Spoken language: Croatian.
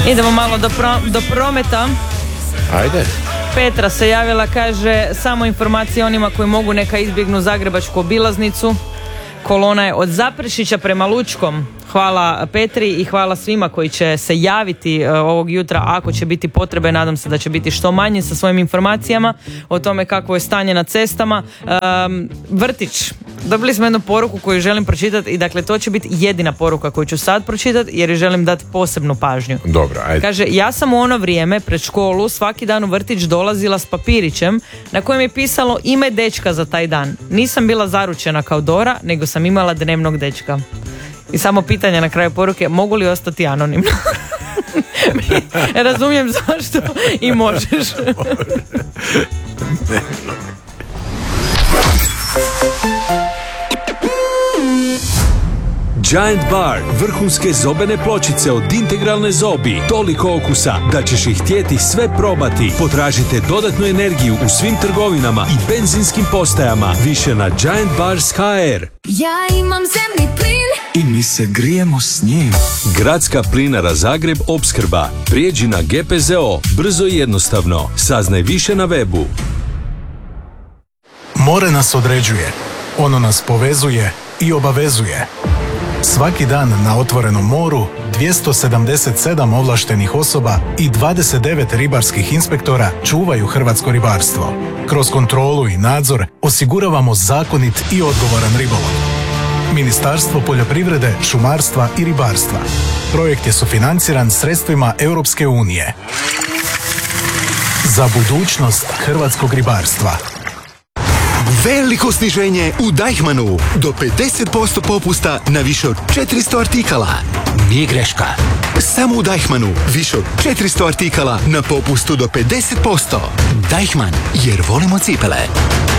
Idemo malo do prometa. Ajde. Petra se javila, kaže, samo informacije onima koji mogu neka izbjegnu zagrebačku obilaznicu. Kolona je od Zaprešića prema Lučkom. Hvala Petri i hvala svima koji će se javiti ovog jutra ako će biti potrebe. Nadam se da će biti što manje sa svojim informacijama o tome kakvo je stanje na cestama. Vrtić. Dobili smo jednu poruku koju želim pročitati i dakle to će biti jedina poruka koju ću sad pročitati jer želim dati posebnu pažnju. Dobro, ajde. Kaže, ja sam u ono vrijeme pred školu svaki dan u vrtić dolazila s papirićem na kojem je pisalo ime dečka za taj dan. Nisam bila zaručena kao Dora, nego sam imala dnevnog dečka. I samo pitanje na kraju poruke, mogu li ostati anonimno? Razumijem zašto i možeš. Giant Bar, vrhunske zobene pločice od Integralne zobi. Toliko okusa da ćeš ih htjeti sve probati. Potražite dodatnu energiju u svim trgovinama i benzinskim postajama. Više na Giant Bars HR. Ja imam zemni plin i mi se grijemo s njim. Gradska plinara Zagreb opskrba. Prijeđi na GPZO, brzo i jednostavno. Saznaj više na webu. More nas određuje. Ono nas povezuje i obavezuje. Svaki dan na otvorenom moru 277 ovlaštenih osoba i 29 ribarskih inspektora čuvaju hrvatsko ribarstvo. Kroz kontrolu i nadzor osiguravamo zakonit i odgovoran ribolov. Ministarstvo poljoprivrede, šumarstva i ribarstva. Projekt je sufinanciran sredstvima Europske unije. Za budućnost hrvatskog ribarstva. Veliko sniženje u Deichmannu. Do 50% popusta na više od 400 artikala. Nije greška. Samo u Deichmannu više od 400 artikala na popustu do 50%. Deichmann, jer volimo cipele.